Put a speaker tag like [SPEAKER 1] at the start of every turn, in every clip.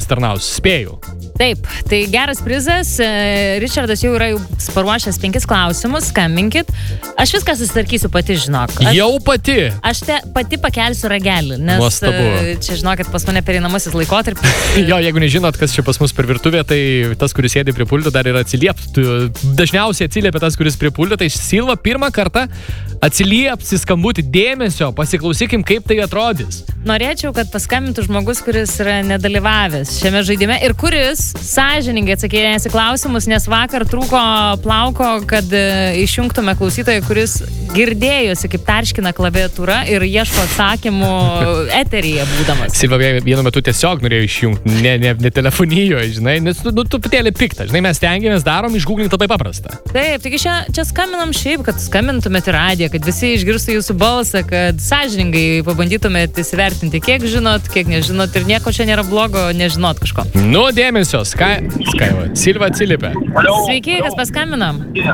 [SPEAKER 1] pasitarnaus, spėjau.
[SPEAKER 2] Taip, tai geras prizas. Richardas jau yra paruošęs 5 klausimus, skambinkit. Aš viską susitvarkysiu pati, žinok.
[SPEAKER 1] Jau pati?
[SPEAKER 2] Aš pati pakelsiu ragelį, nes čia, žinokit, pas mane pereinamasis laikotarpis.
[SPEAKER 1] Jo, jeigu nežinot, kas čia pas mus per virtuvę, tai tas, kuris sėdi prie pulto, dar yra atsiliepti. Dažniausiai atsiliepia tas, kuris prie pulto, tai Silva pirmą kartą atsilieps į skambutį dėmesio, pasiklausykim, kaip tai atrodys.
[SPEAKER 2] Norėčiau, kad paskambintų žmogus, kuris yra nedalyvavęs šiame žaidime ir kuris sąžiningai atsakinėjasi klausimus, nes vakar trūko plauko, kad išjungtume klausytoją, kuris girdėjosi, kaip tarškina klaviatūra ir ieško atsakymų eteryje būdamas.
[SPEAKER 1] Silva vienu metu tiesiog norėjo išjungti, ne telefonijoje, žinai, nes truputėlį pikta, žinai, mes stengiamės, darom, išgūglinti labai paprasta.
[SPEAKER 2] Taip, taigi čia skambinam šiaip, kad skambintumėte į radiją, kad visi išgirstų jūsų balsą, kad sąžiningai pabandytumėte įsivertinti, kiek žinot, kiek nežinot ir nieko čia nėra blogo nežinot kažko.
[SPEAKER 1] Nu, dėmesio, Skaiva, Silva atsiliepia.
[SPEAKER 2] Sveiki, kas paskambino?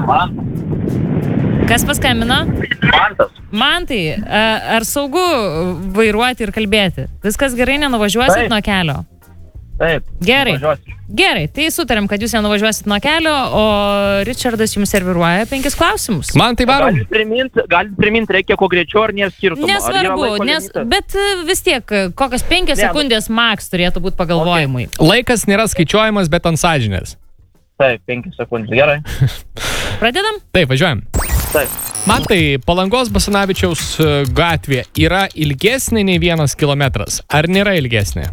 [SPEAKER 2] Kas paskambino? Mantai, ar saugu vairuoti ir kalbėti? Viskas gerai, nenuvažiuosit nuo kelio?
[SPEAKER 3] Taip.
[SPEAKER 2] Gerai, tai sutarėm, kad jūs nenuvažiuosit nuo kelio, o Richardas jums serviruoja 5 klausimus.
[SPEAKER 1] Man tai varom.
[SPEAKER 3] Galit priminti, reikia kuo greičiau, ar nėra skirtumo?
[SPEAKER 2] Nesvarbu, bet vis tiek, kokios 5 sekundės maks turėtų būti pagalvojimui.
[SPEAKER 1] Okay. Laikas nėra skaičiuojamas, bet ant sąžinės.
[SPEAKER 3] Taip, 5 sekundės, gerai.
[SPEAKER 2] Pradedam?
[SPEAKER 1] Taip, važiuojam.
[SPEAKER 3] Taip.
[SPEAKER 1] Man tai Palangos Basanavičiaus gatvė yra ilgesnė nei 1 kilometras. Ar nėra ilgesnė?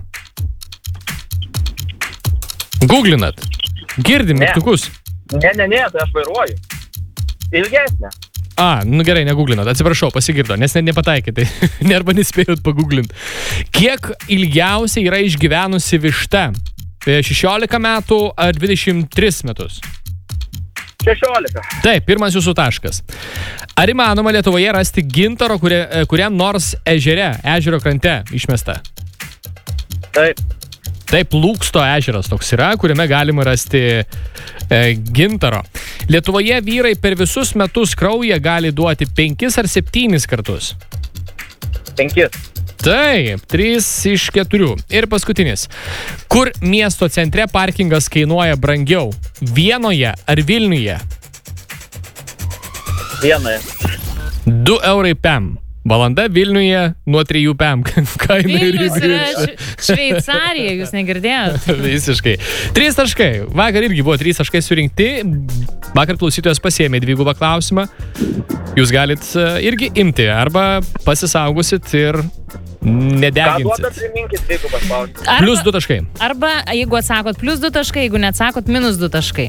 [SPEAKER 1] Googlinat. Girdim mygtukus.
[SPEAKER 3] Ne, tai aš vairuoju. Ilgesnė.
[SPEAKER 1] Nu gerai, negooglinat. Atsiprašau, pasigirdo, nes nepataikė, tai arba nespėjot pagooglint. Kiek ilgiausiai yra išgyvenusi višta? 16 metų ar 23 metus?
[SPEAKER 3] 16.
[SPEAKER 1] Taip, pirmas jūsų taškas. Ar įmanoma Lietuvoje rasti gintaro, kuriam nors ežero krante išmesta?
[SPEAKER 3] Taip.
[SPEAKER 1] Taip, Lūksto ežeras toks yra, kuriame galima rasti gintaro. Lietuvoje vyrai per visus metus kraują gali duoti 5 ar 7 kartus?
[SPEAKER 3] 5.
[SPEAKER 1] Taip, 3 iš 4. Ir paskutinis. Kur miesto centre parkingas kainuoja brangiau? Vienoje ar Vilniuje?
[SPEAKER 3] Vienoje.
[SPEAKER 1] 2 eurai PM. Valanda Vilniuje nuo 3 PM.
[SPEAKER 2] Vilnius yra Šveicarija, jūs negirdėjote?
[SPEAKER 1] Visiškai. 3 taškai. Vakar irgi buvo 3 taškai surinkti. Vakar klausytojas pasiėmė 2 klausimą. Jūs galit irgi imti arba pasisaugosit ir nedeginsit.
[SPEAKER 3] Ką duoda priminkit 2 klausimus?
[SPEAKER 1] Plius 2 taškai.
[SPEAKER 2] Arba jeigu atsakot plius 2 taškai, jeigu neatsakot minus 2 taškai.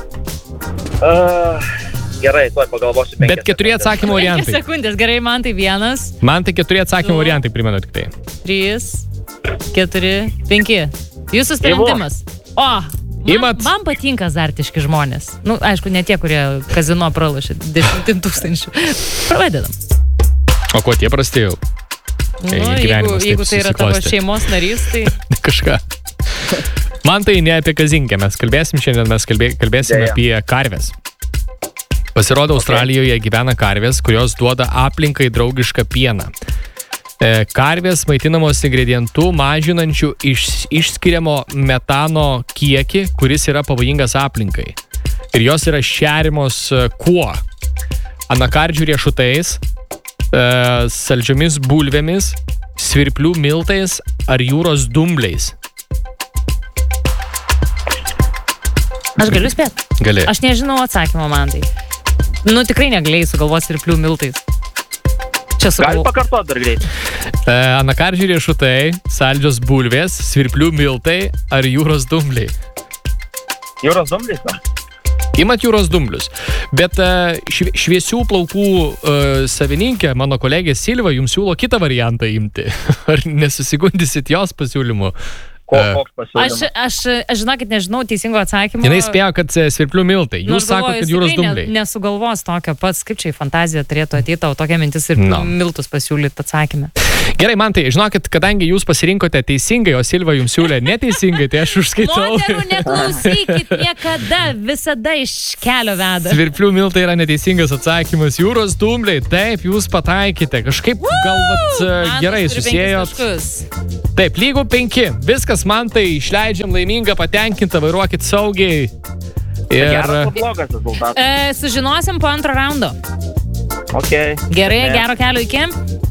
[SPEAKER 3] Gerai, tuoj pagalvosiu 5.
[SPEAKER 1] Bet 4 atsakymų variantai.
[SPEAKER 2] 5 sekundės, gerai, man tai 1.
[SPEAKER 1] Man tai 4 atsakymų variantai, primenu tik tai.
[SPEAKER 2] 3, 4, 5. Jūsų sprendimas. Man patinka azartiški žmonės. Aišku, ne tie, kurie kazino pralošė 10 000. Pradedam.
[SPEAKER 1] O kuo tie prastėjau?
[SPEAKER 2] Jeigu tai yra tavo šeimos narys, tai...
[SPEAKER 1] Kažką. Man tai ne apie kazinkę. Mes kalbėsim šiandien, kalbėsim apie karves. Pasirodo, Australijoje gyvena karvės, kurios duoda aplinkai draugišką pieną. Karvės maitinamos ingredientų mažinančių išskiriamo metano kiekį, kuris yra pavojingas aplinkai. Ir jos yra šeriamos kuo? Anakardžių riešutais, saldžiomis bulvėmis, svirplių miltais ar jūros dumbliais.
[SPEAKER 2] Aš galiu spėti?
[SPEAKER 1] Gali.
[SPEAKER 2] Aš nežinau atsakymą, man tai. Tikrai negalėjai sugalvoti svirplių miltais.
[SPEAKER 3] Gali pakartoti dar greit.
[SPEAKER 1] Anakardžių riešutai, saldžios bulvės, svirplių miltai ar jūros dumbliai?
[SPEAKER 3] Jūros dumbliais, na?
[SPEAKER 1] Imat jūros dumblius. Bet šviesių plaukų savininkė, mano kolegė Silva, jums siūlo kitą variantą imti. Ar nesusigundysit jos pasiūlymu?
[SPEAKER 3] Koks pasiūlymas?
[SPEAKER 2] Aš žinokit, nežinau teisingo atsakymo.
[SPEAKER 1] Jinai spėjo, kad svirplių miltai. Jūs sakote, kad jūros dumbliai.
[SPEAKER 2] Nesugalvos tokio pats, kaip čia į fantaziją turėtų ateiti, o tokia mintis ir miltus pasiūlyti atsakymę.
[SPEAKER 1] Gerai, man tai, žinokit, kadangi jūs pasirinkote teisingai, o Silva jums siūlė neteisingai, tai aš užskaitau.
[SPEAKER 2] Moterų neklausykit niekada, visada iš kelio veda.
[SPEAKER 1] Svirplių miltai yra neteisingas atsakymas. Jūros dumbliai, taip, jūs pataikite. Kažkaip galvat gerai susijot. Taip, lygų 5. Viskas Viskas, man tai išleidžiam laimingą, patenkintą, vairuokit saugiai.
[SPEAKER 3] Geras, blogas rezultatas.
[SPEAKER 2] Sužinosim po antro raundo.
[SPEAKER 3] Okay.
[SPEAKER 2] Gerai, gero kelio iki.